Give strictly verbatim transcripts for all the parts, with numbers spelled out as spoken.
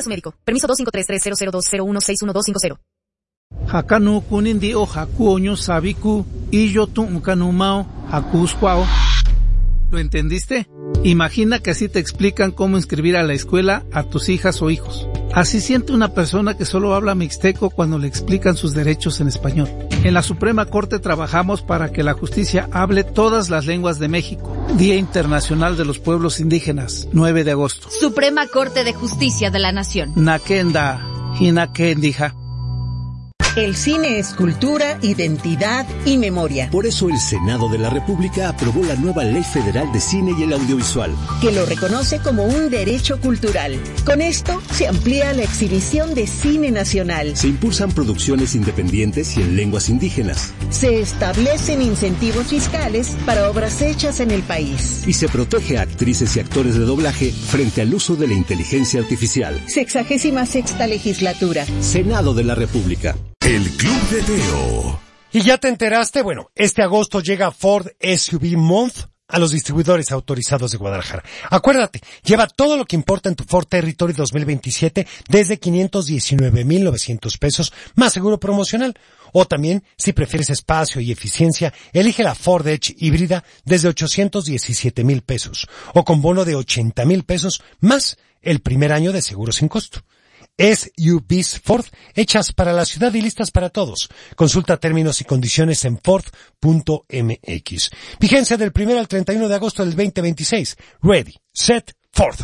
su médico. Permiso dos cinco tres tres cero cero dos cero uno seis uno dos cinco cero. Hakanu kunindi o haku oño sabiku y yo tu unkanumao hakuskwao. ¿Lo entendiste? Imagina que así te explican cómo inscribir a la escuela a tus hijas o hijos. Así siente una persona que solo habla mixteco cuando le explican sus derechos en español. En la Suprema Corte trabajamos para que la justicia hable todas las lenguas de México. Día Internacional de los Pueblos Indígenas, nueve de agosto. Suprema Corte de Justicia de la Nación. Nakenda, hinakendija. El cine es cultura, identidad y memoria. Por eso el Senado de la República aprobó la nueva Ley Federal de Cine y el Audiovisual, que lo reconoce como un derecho cultural. Con esto se amplía la exhibición de cine nacional. Se impulsan producciones independientes y en lenguas indígenas. Se establecen incentivos fiscales para obras hechas en el país. Y se protege a actrices y actores de doblaje frente al uso de la inteligencia artificial. Sexagésima sexta legislatura. Senado de la República. El Club de Teo. ¿Y ya te enteraste? Bueno, este agosto llega Ford S U V Month a los distribuidores autorizados de Guadalajara. Acuérdate, lleva todo lo que importa en tu Ford Territory dos mil veintisiete desde quinientos diecinueve mil novecientos pesos más seguro promocional. O también, si prefieres espacio y eficiencia, elige la Ford Edge híbrida desde ochocientos diecisiete mil pesos o con bono de ochenta mil pesos más el primer año de seguro sin costo. S U Vs Ford, hechas para la ciudad y listas para todos. Consulta términos y condiciones en Ford punto M X. Vigencia del primero al treinta y uno de agosto del veinte veintiséis. Ready, set, Ford.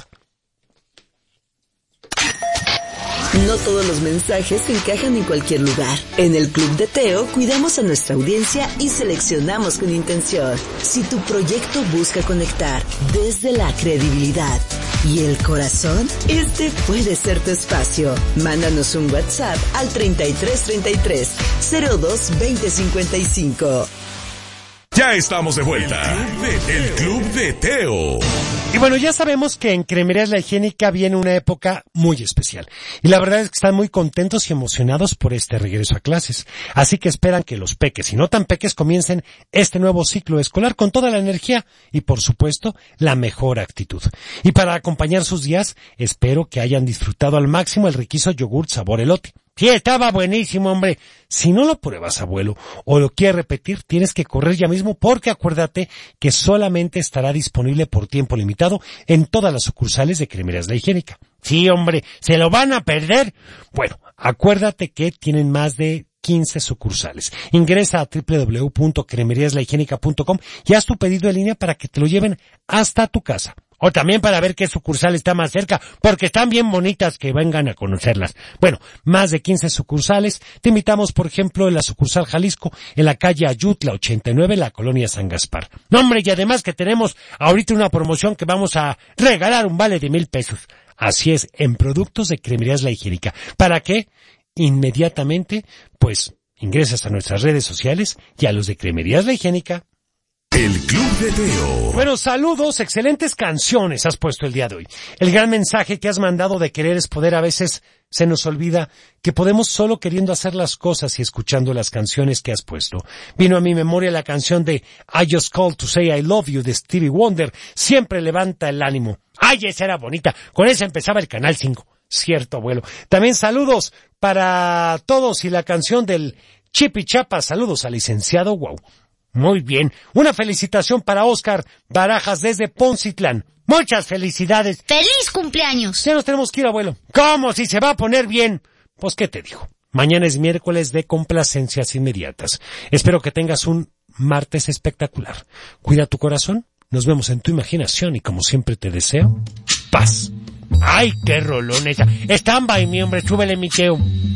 No todos los mensajes se encajan en cualquier lugar. En el Club de Teo cuidamos a nuestra audiencia y seleccionamos con intención. Si tu proyecto busca conectar desde la credibilidad y el corazón, este puede ser tu espacio. Mándanos un WhatsApp al treinta y tres treinta y tres cero dos veinte cincuenta y cinco. Ya estamos de vuelta. El Club de Teo. Y bueno, ya sabemos que en Cremerías La Higiénica viene una época muy especial. Y la verdad es que están muy contentos y emocionados por este regreso a clases. Así que esperan que los peques y no tan peques comiencen este nuevo ciclo escolar con toda la energía y, por supuesto, la mejor actitud. Y para acompañar sus días, espero que hayan disfrutado al máximo el riquísimo yogurt sabor elote. Sí, estaba buenísimo, hombre. Si no lo pruebas, abuelo, o lo quieres repetir, tienes que correr ya mismo porque acuérdate que solamente estará disponible por tiempo limitado en todas las sucursales de Cremerías La Higiénica. Sí, hombre, ¿se lo van a perder? Bueno, acuérdate que tienen más de quince sucursales. Ingresa a doble u doble u doble u punto cremerías la higiénica punto com y haz tu pedido en línea para que te lo lleven hasta tu casa. O también para ver qué sucursal está más cerca, porque están bien bonitas, que vengan a conocerlas. Bueno, más de quince sucursales. Te invitamos, por ejemplo, en la sucursal Jalisco, en la calle Ayutla ochenta y nueve, la colonia San Gaspar. No, hombre, y además que tenemos ahorita una promoción que vamos a regalar un vale de mil pesos. Así es, en productos de Cremerías La Higiénica. ¿Para qué? Inmediatamente, pues, ingresas a nuestras redes sociales y a los de Cremerías La Higiénica. El Club de Teo. Bueno, saludos, excelentes canciones has puesto el día de hoy. El gran mensaje que has mandado de querer es poder, a veces se nos olvida que podemos solo queriendo hacer las cosas y escuchando las canciones que has puesto. Vino a mi memoria la canción de I Just Called to Say I Love You de Stevie Wonder. Siempre levanta el ánimo. ¡Ay, esa era bonita! Con esa empezaba el Canal cinco. Cierto, abuelo. También saludos para todos y la canción del Chipi Chapa. Saludos al licenciado Wow. Muy bien. Una felicitación para Oscar Barajas desde Poncitlán. Muchas felicidades. ¡Feliz cumpleaños! Ya nos tenemos que ir, abuelo. ¿Cómo? Si se va a poner bien. Pues, ¿qué te digo? Mañana es miércoles de complacencias inmediatas. Espero que tengas un martes espectacular. Cuida tu corazón. Nos vemos en tu imaginación y, como siempre, te deseo paz. ¡Ay, qué rolón esa! Stand by, mi hombre. Súbele, mi Teo.